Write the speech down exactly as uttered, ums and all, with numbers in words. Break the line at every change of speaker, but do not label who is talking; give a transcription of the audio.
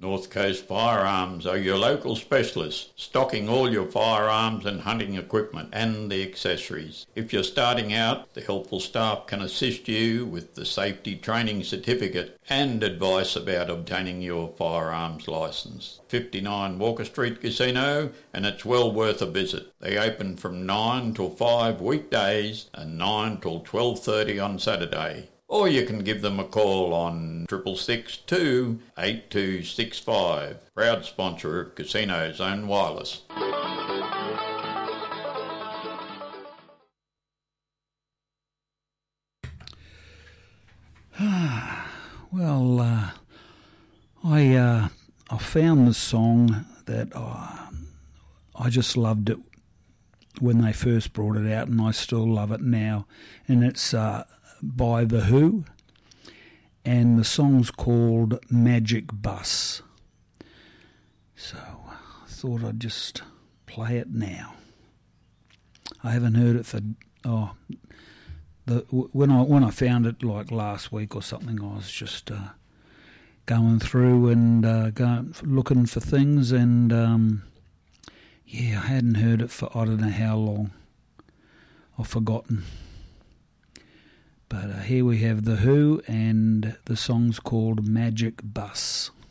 North Coast Firearms are your local specialists, stocking all your firearms and hunting equipment and the accessories. If you're starting out, the helpful staff can assist you with the safety training certificate and advice about obtaining your firearms licence. fifty-nine Walker Street Casino, and it's well worth a visit. They open from nine till five weekdays and nine till twelve thirty on Saturday. Or you can give them a call on triple six two eight two six five. Proud sponsor of Casino Zone Wireless.
Well, uh, I uh, I found this song that uh, I just loved it when they first brought it out, and I still love it now. And it's uh, by The Who, and the song's called Magic Bus. So I thought I'd just play it now. I haven't heard it for oh the when I when I found it like last week or something. I was just uh, going through and uh, going looking for things, and um, yeah, I hadn't heard it for I don't know how long. I've forgotten. But uh, here we have The Who, and the song's called Magic Bus.